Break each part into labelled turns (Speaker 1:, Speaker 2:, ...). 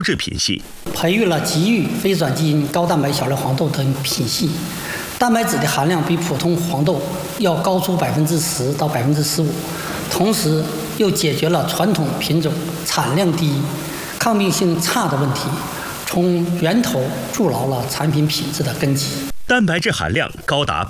Speaker 1: 质品系，
Speaker 2: 培育了极域非转基因高蛋白小粒黄豆等品系，蛋白质的含量比普通黄豆要高出10%到15%，同时又解决了传统品种产量低、抗病性差的问题，从源头筑牢了产品品质的根基。
Speaker 1: 蛋白质含量高达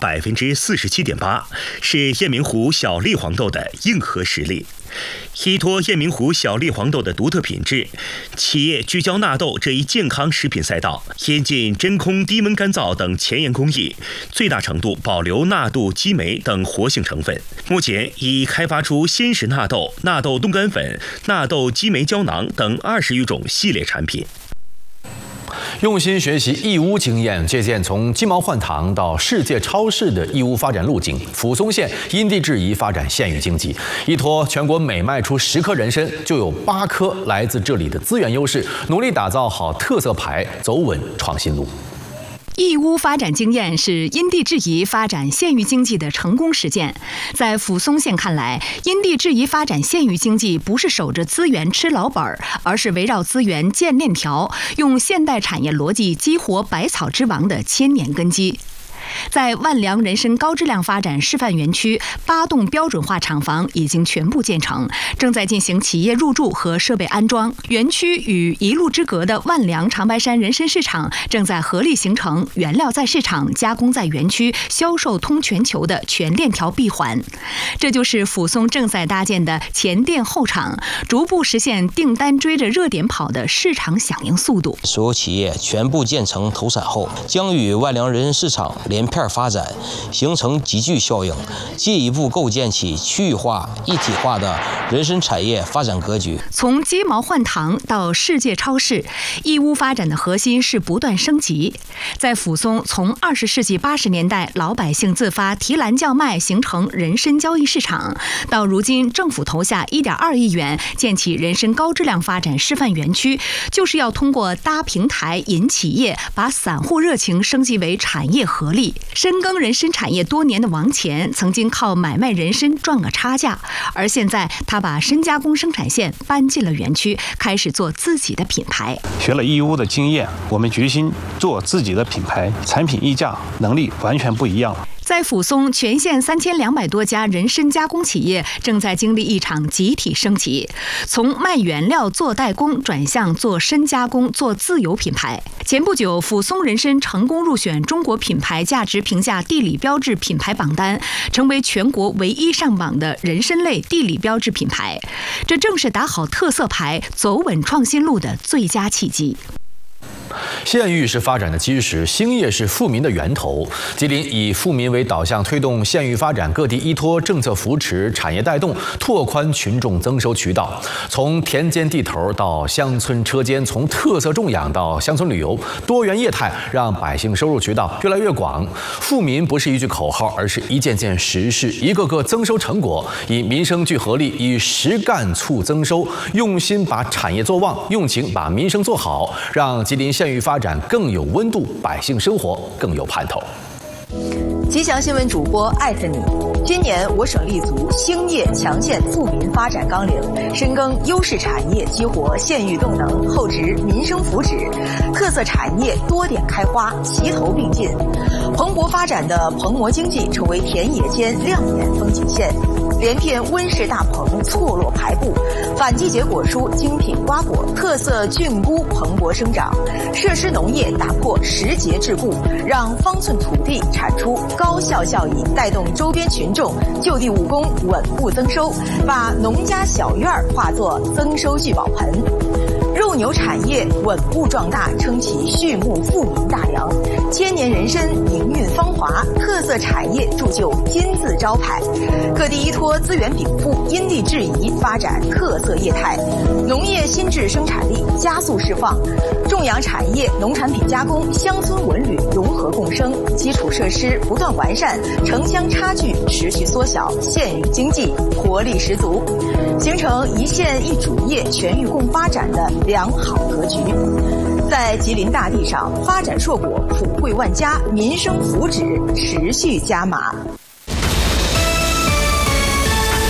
Speaker 1: 47.8%，是雁鸣湖小粒黄豆的硬核实力。依托雁鸣湖小粒黄豆的独特品质，企业聚焦纳豆这一健康食品赛道，先进真空低温干燥等前沿工艺，最大程度保留纳豆激酶等活性成分。目前已开发出鲜食纳豆、纳豆冻干粉、纳豆激酶胶囊等20余种系列产品。
Speaker 3: 用心学习义乌经验，借鉴从鸡毛换糖到世界超市的义乌发展路径，抚松县因地制宜发展县域经济，依托全国每卖出10颗人参就有8颗来自这里的资源优势，努力打造好特色牌，走稳创新路。
Speaker 4: 义乌发展经验是因地制宜发展县域经济的成功实践。在抚松县看来，因地制宜发展县域经济不是守着资源吃老本，而是围绕资源建链条，用现代产业逻辑激活百草之王的千年根基。在万良人参高质量发展示范园区，8栋标准化厂房已经全部建成，正在进行企业入驻和设备安装。园区与一路之隔的万良长白山人参市场正在合力形成原料在市场、加工在园区、销售通全球的全链条闭环。这就是抚松正在搭建的前店后厂，逐步实现订单追着热点跑的市场响应速度。
Speaker 5: 所有企业全部建成投产后，将与万良人参市场连片发展，形成集聚效应，进一步构建起区域化、一体化的人参产业发展格局。
Speaker 4: 从鸡毛换糖到世界超市，义乌发展的核心是不断升级。在抚松，从20世纪80年代老百姓自发提篮叫卖形成人参交易市场，到如今政府投下1.2亿元建起人参高质量发展示范园区，就是要通过搭平台引企业，把散户热情升级为产业合力。深耕人参产业多年的王乾曾经靠买卖人参赚个差价，而现在他把参加工生产线搬进了园区，开始做自己的品牌。
Speaker 6: 学了义乌的经验，我们决心做自己的品牌，产品溢价能力完全不一样了。
Speaker 4: 在抚松，全县3200多家人参加工企业正在经历一场集体升级，从卖原料做代工转向做参加工、做自有品牌。前不久，抚松人参成功入选中国品牌价值评价地理标志品牌榜单，成为全国唯一上榜的人参类地理标志品牌。这正是打好特色牌、走稳创新路的最佳契机。
Speaker 3: 县域是发展的基石，兴业是富民的源头。吉林以富民为导向，推动县域发展，各地依托政策扶持、产业带动，拓宽群众增收渠道。从田间地头到乡村车间，从特色种养到乡村旅游，多元业态让百姓收入渠道越来越广。富民不是一句口号，而是一件件实事，一个个增收成果。以民生聚合力，以实干促增收，用心把产业做旺，用情把民生做好，让吉林县域发展更有温度，百姓生活更有盼头。
Speaker 7: 吉祥新闻主播艾特你。今年我省立足兴业强县富民发展纲领，深耕优势产业，激活县域动能，厚植民生福祉，特色产业多点开花，齐头并进。蓬勃发展的蓬勃经济成为田野间亮眼风景线。连片温室大棚错落排布，反季节果蔬精品瓜果，特色菌菇蓬勃生长。设施农业打破时节桎梏，让方寸土地产出高效效益，带动周边群众就地务工，稳步增收，把农家小院化作增收聚宝盆。肉牛产业稳步壮大，撑起畜牧富民大梁。千年人参营运芳华，特色产业铸就金字招牌。各地依托资源禀赋，因地制宜发展特色业态，农业新质生产力加速释放，种养产业、农产品加工、乡村文旅融合共生，基础设施不断完善，城乡差距持续缩小，县域经济活力十足，形成一县一主业、全域共发展的良好格局。在吉林大地上，发展硕果，普惠万家，民生福祉持续加码。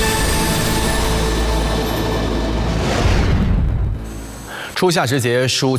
Speaker 3: 初夏时节，暑